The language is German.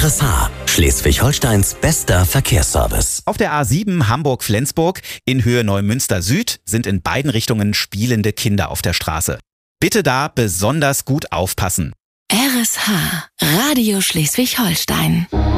RSH, Schleswig-Holsteins bester Verkehrsservice. Auf der A7 Hamburg-Flensburg in Höhe Neumünster Süd sind in beiden Richtungen spielende Kinder auf der Straße. Bitte da besonders gut aufpassen. RSH, Radio Schleswig-Holstein.